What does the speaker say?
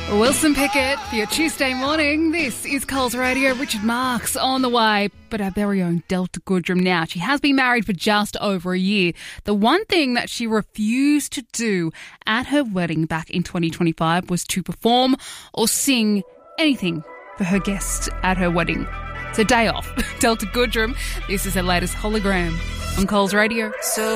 Wilson Pickett for your Tuesday morning. This is Coles Radio. Richard Marks on the way, but our very own Delta Goodrum now. She has been married for just over a year. The one thing that she refused to do at her wedding back in 2025 was to perform or sing anything for her guests at her wedding. So day off. Delta Goodrum. This is her latest hologram on Coles Radio.